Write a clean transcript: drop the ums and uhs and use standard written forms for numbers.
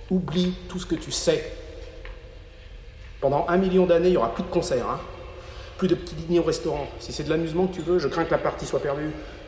Oublie tout ce que tu sais. Pendant 1 million d'années, il n'y aura plus de concerts, hein. Plus de petits dîners au restaurant. Si c'est de l'amusement que tu veux, je crains que la partie soit perdue.